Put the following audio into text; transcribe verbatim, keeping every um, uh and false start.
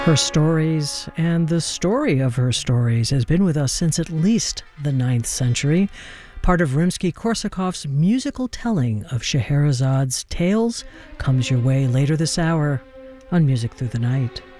Her stories and the story of her stories has been with us since at least the ninth century, part of Rimsky-Korsakov's musical telling of Scheherazad's tales comes your way later this hour on Music Through the Night.